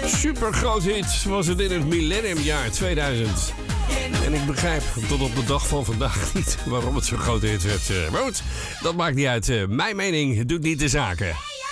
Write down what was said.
Super groot hit was het in het millenniumjaar 2000. En ik begrijp tot op de dag van vandaag niet waarom het zo'n grote hit werd. Maar goed, dat maakt niet uit. Mijn mening doet niet de zaken.